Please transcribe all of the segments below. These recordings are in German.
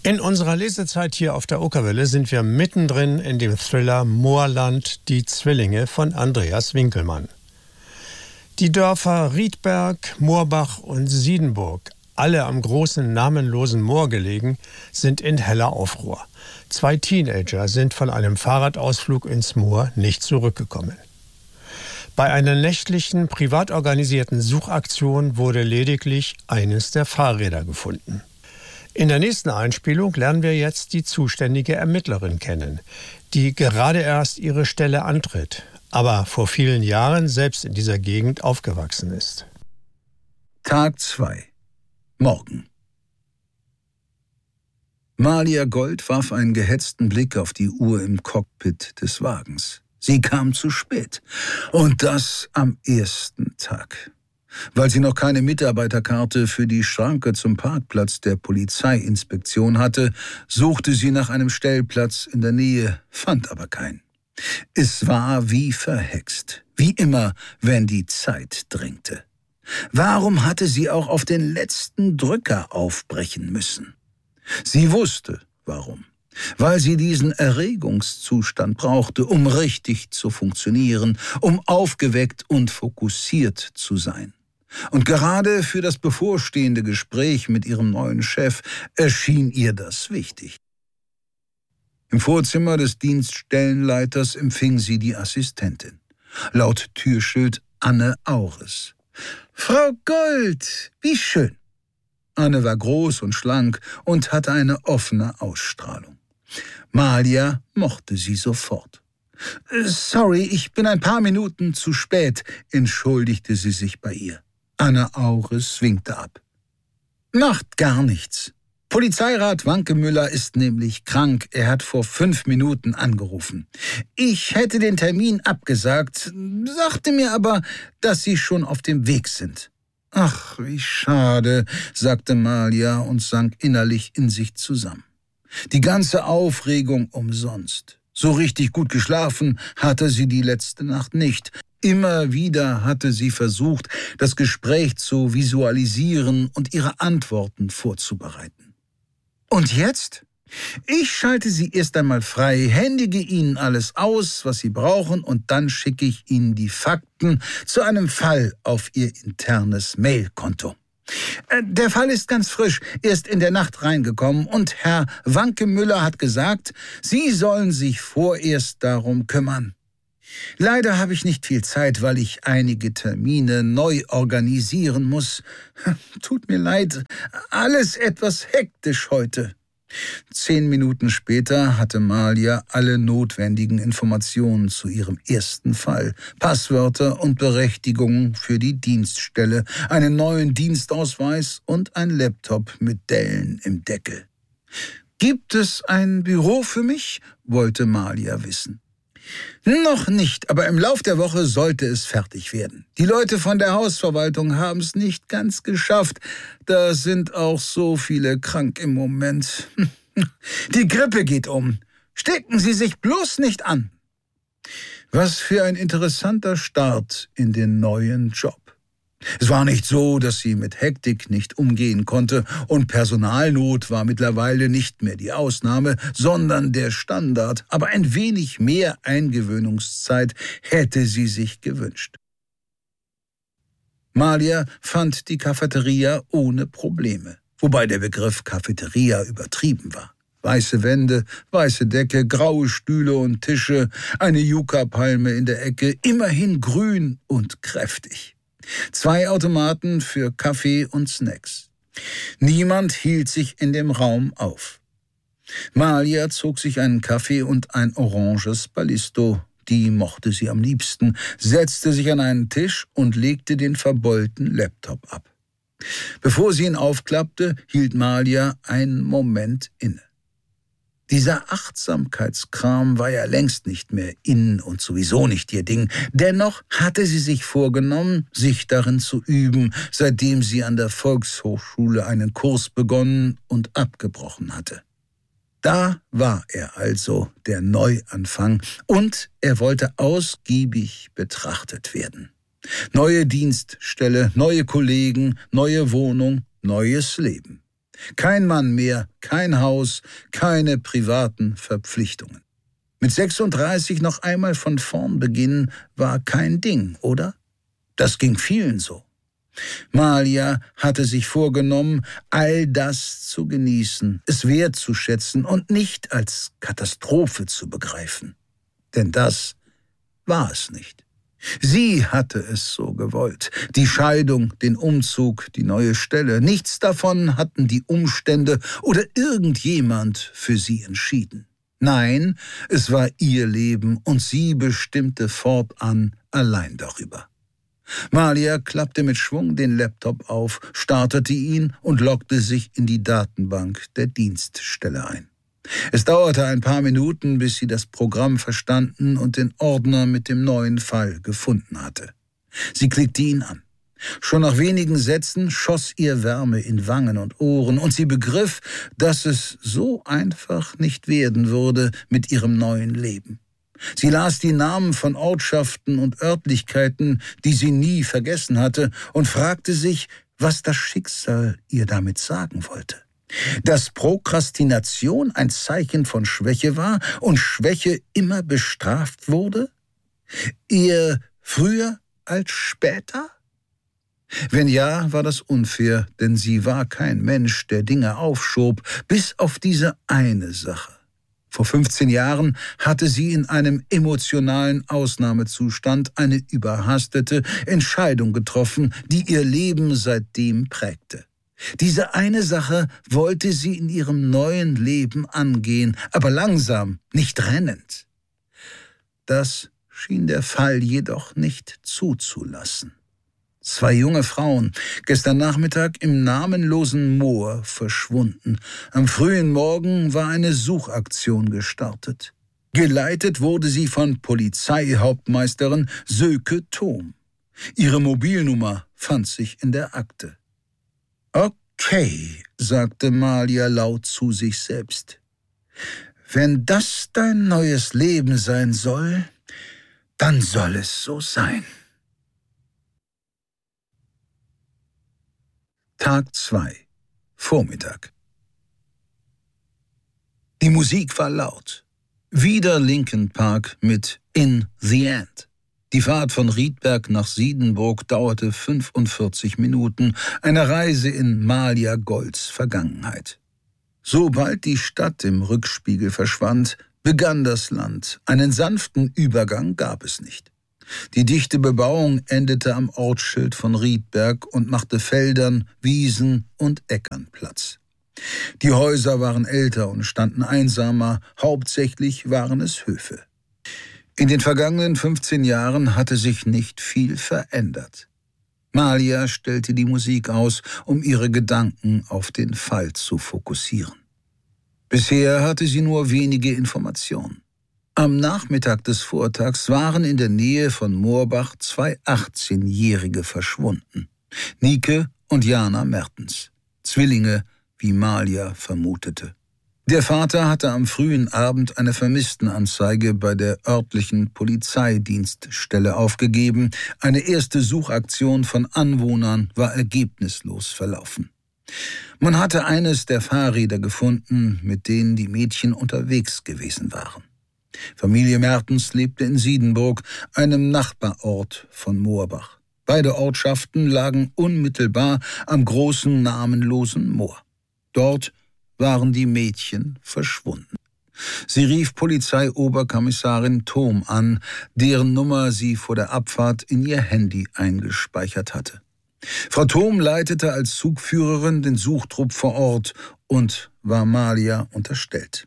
In unserer Lesezeit hier auf der Okerwelle sind wir mittendrin in dem Thriller Moorland, die Zwillinge von Andreas Winkelmann. Die Dörfer Riedberg, Moorbach und Siedenburg, alle am großen namenlosen Moor gelegen, sind in heller Aufruhr. 2 Teenager sind von einem Fahrradausflug ins Moor nicht zurückgekommen. Bei einer nächtlichen, privat organisierten Suchaktion wurde lediglich eines der Fahrräder gefunden. In der nächsten Einspielung lernen wir jetzt die zuständige Ermittlerin kennen, die gerade erst ihre Stelle antritt, aber vor vielen Jahren selbst in dieser Gegend aufgewachsen ist. Tag 2. Morgen. Malia Gold warf einen gehetzten Blick auf die Uhr im Cockpit des Wagens. Sie kam zu spät. Und das am ersten Tag. Weil sie noch keine Mitarbeiterkarte für die Schranke zum Parkplatz der Polizeiinspektion hatte, suchte sie nach einem Stellplatz in der Nähe, fand aber keinen. Es war wie verhext, wie immer, wenn die Zeit drängte. Warum hatte sie auch auf den letzten Drücker aufbrechen müssen? Sie wusste, warum. Weil sie diesen Erregungszustand brauchte, um richtig zu funktionieren, um aufgeweckt und fokussiert zu sein. Und gerade für das bevorstehende Gespräch mit ihrem neuen Chef erschien ihr das wichtig. Im Vorzimmer des Dienststellenleiters empfing sie die Assistentin. Laut Türschild Anne Aures. »Frau Gold, wie schön!« Anne war groß und schlank und hatte eine offene Ausstrahlung. Malia mochte sie sofort. »Sorry, ich bin ein paar Minuten zu spät«, entschuldigte sie sich bei ihr. Anne Aures winkte ab. »Macht gar nichts. Polizeirat Wankemüller ist nämlich krank. Er hat vor 5 Minuten angerufen. Ich hätte den Termin abgesagt, sagte mir aber, dass Sie schon auf dem Weg sind.« »Ach, wie schade«, sagte Malia und sank innerlich in sich zusammen. Die ganze Aufregung umsonst. So richtig gut geschlafen hatte sie die letzte Nacht nicht. Immer wieder hatte sie versucht, das Gespräch zu visualisieren und ihre Antworten vorzubereiten. Und jetzt? Ich schalte Sie erst einmal frei, händige Ihnen alles aus, was Sie brauchen, und dann schicke ich Ihnen die Fakten zu einem Fall auf Ihr internes Mailkonto. Der Fall ist ganz frisch, erst in der Nacht reingekommen, und Herr Wankemüller hat gesagt, Sie sollen sich vorerst darum kümmern. Leider habe ich nicht viel Zeit, weil ich einige Termine neu organisieren muss. Tut mir leid, alles etwas hektisch heute. 10 Minuten später hatte Malia alle notwendigen Informationen zu ihrem ersten Fall, Passwörter und Berechtigungen für die Dienststelle, einen neuen Dienstausweis und ein Laptop mit Dellen im Deckel. »Gibt es ein Büro für mich?« wollte Malia wissen. »Noch nicht, aber im Lauf der Woche sollte es fertig werden. Die Leute von der Hausverwaltung haben es nicht ganz geschafft. Da sind auch so viele krank im Moment. Die Grippe geht um. Stecken Sie sich bloß nicht an.« Was für ein interessanter Start in den neuen Job. Es war nicht so, dass sie mit Hektik nicht umgehen konnte, und Personalnot war mittlerweile nicht mehr die Ausnahme, sondern der Standard. Aber ein wenig mehr Eingewöhnungszeit hätte sie sich gewünscht. Malia fand die Cafeteria ohne Probleme, wobei der Begriff Cafeteria übertrieben war. Weiße Wände, weiße Decke, graue Stühle und Tische, eine Yucca-Palme in der Ecke, immerhin grün und kräftig. 2 Automaten für Kaffee und Snacks. Niemand hielt sich in dem Raum auf. Malia zog sich einen Kaffee und ein oranges Ballisto, die mochte sie am liebsten, setzte sich an einen Tisch und legte den verbeulten Laptop ab. Bevor sie ihn aufklappte, hielt Malia einen Moment inne. Dieser Achtsamkeitskram war ja längst nicht mehr in und sowieso nicht ihr Ding. Dennoch hatte sie sich vorgenommen, sich darin zu üben, seitdem sie an der Volkshochschule einen Kurs begonnen und abgebrochen hatte. Da war er also, der Neuanfang, und er wollte ausgiebig betrachtet werden. Neue Dienststelle, neue Kollegen, neue Wohnung, neues Leben. Kein Mann mehr, kein Haus, keine privaten Verpflichtungen. Mit 36 noch einmal von vorn beginnen, war kein Ding, oder? Das ging vielen so. Malia hatte sich vorgenommen, all das zu genießen, es wertzuschätzen und nicht als Katastrophe zu begreifen. Denn das war es nicht. Sie hatte es so gewollt. Die Scheidung, den Umzug, die neue Stelle. Nichts davon hatten die Umstände oder irgendjemand für sie entschieden. Nein, es war ihr Leben und sie bestimmte fortan allein darüber. Malia klappte mit Schwung den Laptop auf, startete ihn und loggte sich in die Datenbank der Dienststelle ein. Es dauerte ein paar Minuten, bis sie das Programm verstanden und den Ordner mit dem neuen Fall gefunden hatte. Sie klickte ihn an. Schon nach wenigen Sätzen schoss ihr Wärme in Wangen und Ohren und sie begriff, dass es so einfach nicht werden würde mit ihrem neuen Leben. Sie las die Namen von Ortschaften und Örtlichkeiten, die sie nie vergessen hatte, und fragte sich, was das Schicksal ihr damit sagen wollte. Dass Prokrastination ein Zeichen von Schwäche war und Schwäche immer bestraft wurde? Eher früher als später? Wenn ja, war das unfair, denn sie war kein Mensch, der Dinge aufschob, bis auf diese eine Sache. Vor 15 Jahren hatte sie in einem emotionalen Ausnahmezustand eine überhastete Entscheidung getroffen, die ihr Leben seitdem prägte. Diese eine Sache wollte sie in ihrem neuen Leben angehen, aber langsam, nicht rennend. Das schien der Fall jedoch nicht zuzulassen. 2 junge Frauen, gestern Nachmittag im namenlosen Moor verschwunden. Am frühen Morgen war eine Suchaktion gestartet. Geleitet wurde sie von Polizeihauptmeisterin Söke Thom. Ihre Mobilnummer fand sich in der Akte. »Okay«, sagte Malia laut zu sich selbst. »Wenn das dein neues Leben sein soll, dann soll es so sein.« Tag 2, Vormittag. Die Musik war laut. Wieder Linkin Park mit In the End. Die Fahrt von Riedberg nach Siedenburg dauerte 45 Minuten, eine Reise in Malia Golds Vergangenheit. Sobald die Stadt im Rückspiegel verschwand, begann das Land. Einen sanften Übergang gab es nicht. Die dichte Bebauung endete am Ortsschild von Riedberg und machte Feldern, Wiesen und Äckern Platz. Die Häuser waren älter und standen einsamer, hauptsächlich waren es Höfe. In den vergangenen 15 Jahren hatte sich nicht viel verändert. Malia stellte die Musik aus, um ihre Gedanken auf den Fall zu fokussieren. Bisher hatte sie nur wenige Informationen. Am Nachmittag des Vortags waren in der Nähe von Moorbach 2 18-Jährige verschwunden. Nike und Jana Mertens. Zwillinge, wie Malia vermutete. Der Vater hatte am frühen Abend eine Vermisstenanzeige bei der örtlichen Polizeidienststelle aufgegeben. Eine erste Suchaktion von Anwohnern war ergebnislos verlaufen. Man hatte eines der Fahrräder gefunden, mit denen die Mädchen unterwegs gewesen waren. Familie Mertens lebte in Siedenburg, einem Nachbarort von Moorbach. Beide Ortschaften lagen unmittelbar am großen namenlosen Moor. Dort waren die Mädchen verschwunden. Sie rief Polizeioberkommissarin Thom an, deren Nummer sie vor der Abfahrt in ihr Handy eingespeichert hatte. Frau Thom leitete als Zugführerin den Suchtrupp vor Ort und war Malia unterstellt.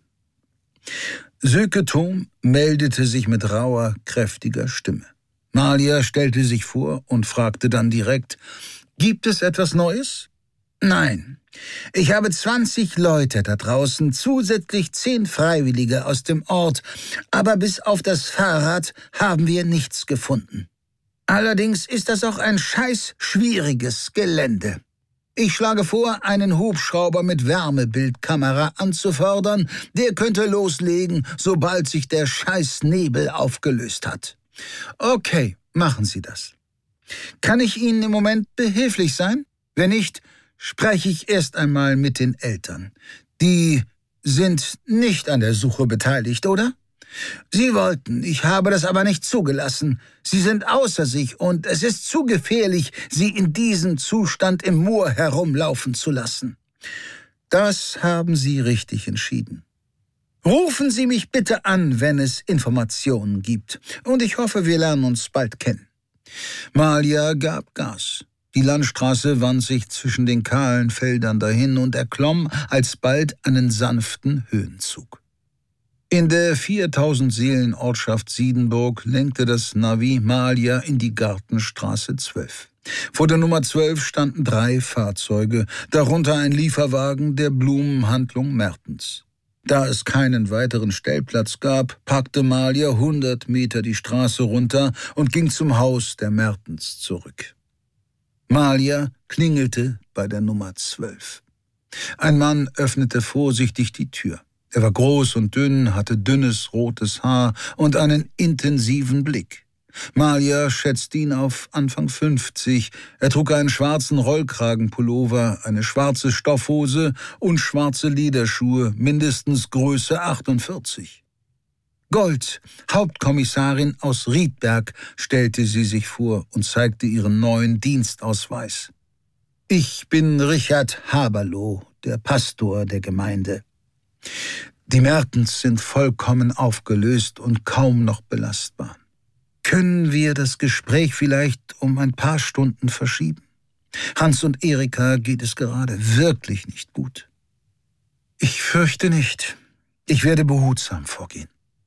Söke Thom meldete sich mit rauer, kräftiger Stimme. Malia stellte sich vor und fragte dann direkt, »Gibt es etwas Neues?« »Nein. Ich habe 20 Leute da draußen, zusätzlich 10 Freiwillige aus dem Ort, aber bis auf das Fahrrad haben wir nichts gefunden. Allerdings ist das auch ein scheiß schwieriges Gelände. Ich schlage vor, einen Hubschrauber mit Wärmebildkamera anzufordern, der könnte loslegen, sobald sich der scheiß Nebel aufgelöst hat. Okay, machen Sie das. Kann ich Ihnen im Moment behilflich sein? Wenn nicht, spreche ich erst einmal mit den Eltern. Die sind nicht an der Suche beteiligt, oder? Sie wollten, ich habe das aber nicht zugelassen. Sie sind außer sich und es ist zu gefährlich, sie in diesem Zustand im Moor herumlaufen zu lassen. Das haben Sie richtig entschieden. Rufen Sie mich bitte an, wenn es Informationen gibt. Und ich hoffe, wir lernen uns bald kennen. Malia gab Gas. Die Landstraße wand sich zwischen den kahlen Feldern dahin und erklomm alsbald einen sanften Höhenzug. In der 4000-Seelen-Ortschaft Siedenburg lenkte das Navi Malia in die Gartenstraße 12. Vor der Nummer 12 standen 3 Fahrzeuge, darunter ein Lieferwagen der Blumenhandlung Mertens. Da es keinen weiteren Stellplatz gab, packte Malia 100 Meter die Straße runter und ging zum Haus der Mertens zurück. Malia klingelte bei der Nummer 12. Ein Mann öffnete vorsichtig die Tür. Er war groß und dünn, hatte dünnes rotes Haar und einen intensiven Blick. Malia schätzte ihn auf Anfang 50. Er trug einen schwarzen Rollkragenpullover, eine schwarze Stoffhose und schwarze Lederschuhe, mindestens Größe 48. Gold, Hauptkommissarin aus Riedberg, stellte sie sich vor und zeigte ihren neuen Dienstausweis. Ich bin Richard Haberloh, der Pastor der Gemeinde. Die Mertens sind vollkommen aufgelöst und kaum noch belastbar. Können wir das Gespräch vielleicht um ein paar Stunden verschieben? Hans und Erika geht es gerade wirklich nicht gut. Ich fürchte nicht. Ich werde behutsam vorgehen.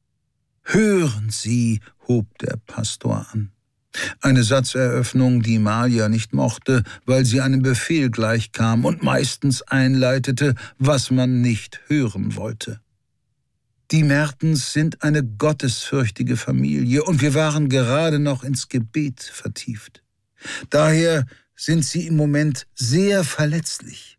Hören Sie, hob der Pastor an. Eine Satzeröffnung, die Malia nicht mochte, weil sie einem Befehl gleichkam und meistens einleitete, was man nicht hören wollte. Die Mertens sind eine gottesfürchtige Familie und wir waren gerade noch ins Gebet vertieft. Daher sind sie im Moment sehr verletzlich.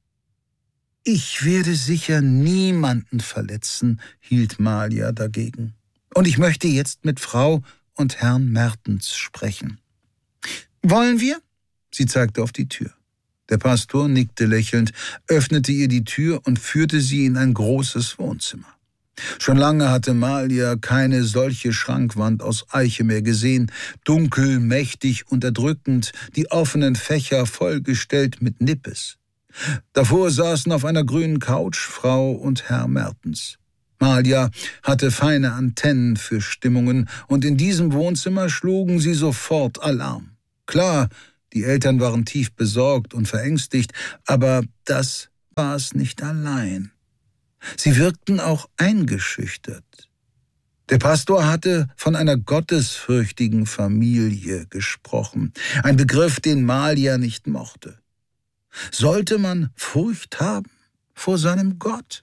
Ich werde sicher niemanden verletzen, hielt Malia dagegen. Und ich möchte jetzt mit Frau und Herrn Mertens sprechen. Wollen wir? Sie zeigte auf die Tür. Der Pastor nickte lächelnd, öffnete ihr die Tür und führte sie in ein großes Wohnzimmer. Schon lange hatte Malia keine solche Schrankwand aus Eiche mehr gesehen, dunkel, mächtig und erdrückend, die offenen Fächer vollgestellt mit Nippes. Davor saßen auf einer grünen Couch Frau und Herr Mertens. Malia hatte feine Antennen für Stimmungen und in diesem Wohnzimmer schlugen sie sofort Alarm. Klar, die Eltern waren tief besorgt und verängstigt, aber das war es nicht allein. Sie wirkten auch eingeschüchtert. Der Pastor hatte von einer gottesfürchtigen Familie gesprochen, ein Begriff, den Malia nicht mochte. Sollte man Furcht haben vor seinem Gott?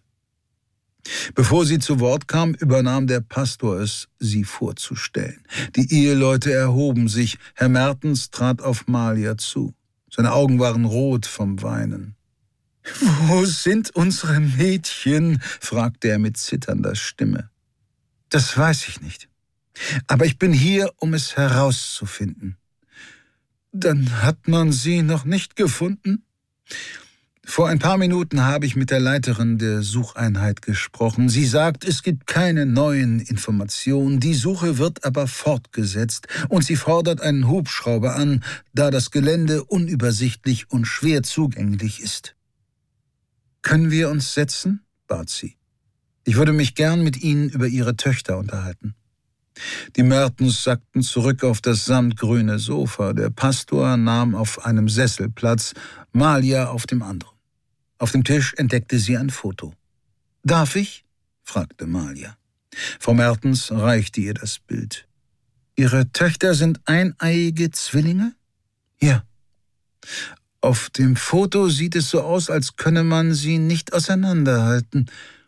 Bevor sie zu Wort kam, übernahm der Pastor es, sie vorzustellen. Die Eheleute erhoben sich. Herr Mertens trat auf Malia zu. Seine Augen waren rot vom Weinen. »Wo sind unsere Mädchen?« fragte er mit zitternder Stimme. »Das weiß ich nicht. Aber ich bin hier, um es herauszufinden.« »Dann hat man sie noch nicht gefunden?« »Vor ein paar Minuten habe ich mit der Leiterin der Sucheinheit gesprochen. Sie sagt, es gibt keine neuen Informationen. Die Suche wird aber fortgesetzt und sie fordert einen Hubschrauber an, da das Gelände unübersichtlich und schwer zugänglich ist.« »Können wir uns setzen?« bat sie. »Ich würde mich gern mit Ihnen über Ihre Töchter unterhalten.« Die Mertens sackten zurück auf das samtgrüne Sofa. Der Pastor nahm auf einem Sessel Platz, Malia auf dem anderen. Auf dem Tisch entdeckte sie ein Foto. »Darf ich?« fragte Malia. Frau Mertens reichte ihr das Bild. »Ihre Töchter sind eineiige Zwillinge?« »Ja.« »Auf dem Foto sieht es so aus, als könne man sie nicht auseinanderhalten.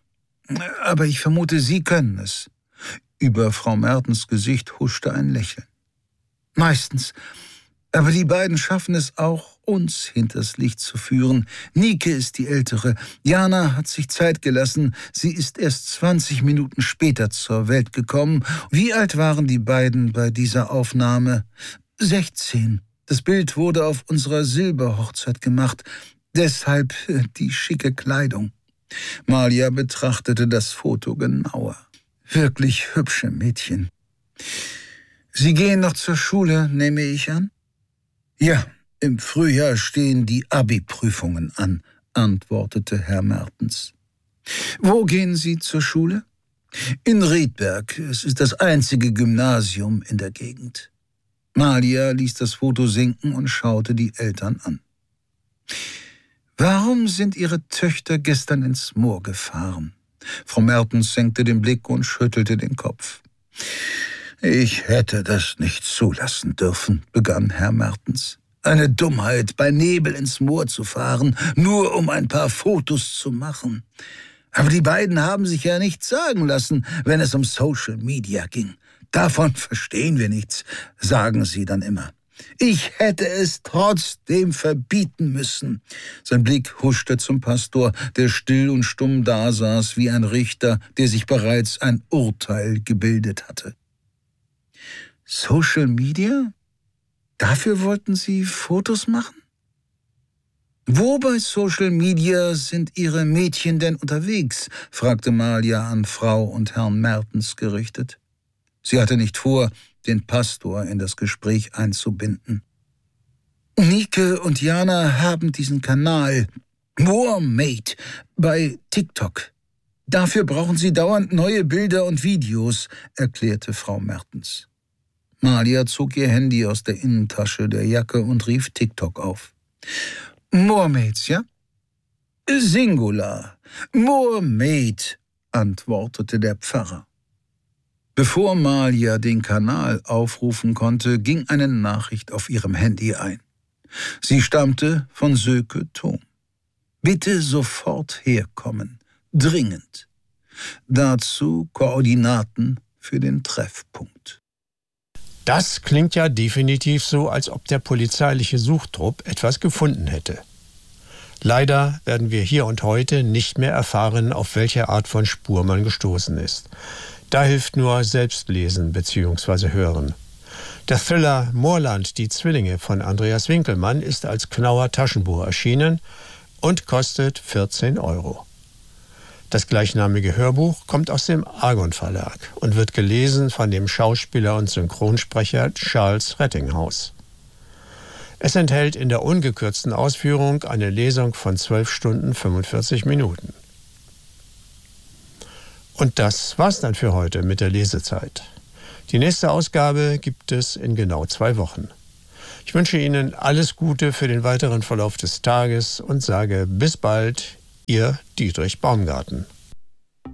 Aber ich vermute, Sie können es.« Über Frau Mertens Gesicht huschte ein Lächeln. »Meistens. Aber die beiden schaffen es auch, uns hinters Licht zu führen. Nike ist die Ältere. Jana hat sich Zeit gelassen. Sie ist erst 20 Minuten später zur Welt gekommen. Wie alt waren die beiden bei dieser Aufnahme? 16. Das Bild wurde auf unserer Silberhochzeit gemacht. Deshalb die schicke Kleidung. Malia betrachtete das Foto genauer. Wirklich hübsche Mädchen. Sie gehen noch zur Schule, nehme ich an? Ja, im Frühjahr stehen die Abi-Prüfungen an, antwortete Herr Mertens. Wo gehen Sie zur Schule? In Riedberg. Es ist das einzige Gymnasium in der Gegend. Malia ließ das Foto sinken und schaute die Eltern an. Warum sind Ihre Töchter gestern ins Moor gefahren? Frau Mertens senkte den Blick und schüttelte den Kopf. Ich hätte das nicht zulassen dürfen, begann Herr Mertens. Eine Dummheit, bei Nebel ins Moor zu fahren, nur um ein paar Fotos zu machen. Aber die beiden haben sich ja nichts sagen lassen, wenn es um Social Media ging. Davon verstehen wir nichts, sagen sie dann immer. Ich hätte es trotzdem verbieten müssen. Sein Blick huschte zum Pastor, der still und stumm dasaß wie ein Richter, der sich bereits ein Urteil gebildet hatte. Social Media? Dafür wollten Sie Fotos machen? Wo bei Social Media sind Ihre Mädchen denn unterwegs? Fragte Malia an Frau und Herrn Mertens gerichtet. Sie hatte nicht vor, den Pastor in das Gespräch einzubinden. Nike und Jana haben diesen Kanal Moormate bei TikTok. Dafür brauchen sie dauernd neue Bilder und Videos, erklärte Frau Mertens. Malia zog ihr Handy aus der Innentasche der Jacke und rief TikTok auf. Moormates, ja? Singular. Moormate, antwortete der Pfarrer. Bevor Malia den Kanal aufrufen konnte, ging eine Nachricht auf ihrem Handy ein. Sie stammte von Söke Thom. Bitte sofort herkommen. Dringend. Dazu Koordinaten für den Treffpunkt. Das klingt ja definitiv so, als ob der polizeiliche Suchtrupp etwas gefunden hätte. Leider werden wir hier und heute nicht mehr erfahren, auf welche Art von Spur man gestoßen ist. Da hilft nur Selbstlesen bzw. Hören. Der Thriller Moorland, die Zwillinge von Andreas Winkelmann ist als Knauer Taschenbuch erschienen und kostet 14 €. Das gleichnamige Hörbuch kommt aus dem Argon Verlag und wird gelesen von dem Schauspieler und Synchronsprecher Charles Rettinghaus. Es enthält in der ungekürzten Ausführung eine Lesung von 12 Stunden 45 Minuten. Und das war's dann für heute mit der Lesezeit. Die nächste Ausgabe gibt es in genau 2 Wochen. Ich wünsche Ihnen alles Gute für den weiteren Verlauf des Tages und sage bis bald, Ihr Dietrich Baumgarten.